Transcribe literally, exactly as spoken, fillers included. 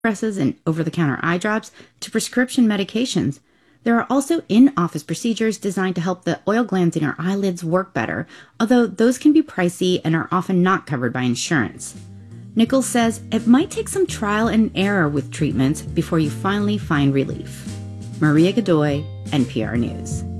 presses and over-the-counter eye drops to prescription medications. There are also in-office procedures designed to help the oil glands in your eyelids work better, although those can be pricey and are often not covered by insurance. Nichols says it might take some trial and error with treatments before you finally find relief. Maria Godoy, N P R News.